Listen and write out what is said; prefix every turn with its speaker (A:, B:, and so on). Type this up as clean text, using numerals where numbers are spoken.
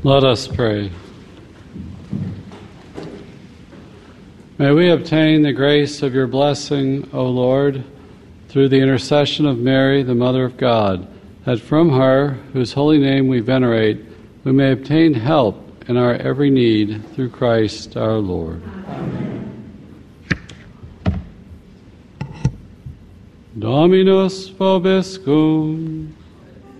A: Let us pray. May we obtain the grace of your blessing, O Lord, through the intercession of Mary, the Mother of God, that from her, whose holy name we venerate, we may obtain help in our every need through Christ our Lord. Amen. Dominus vobiscum.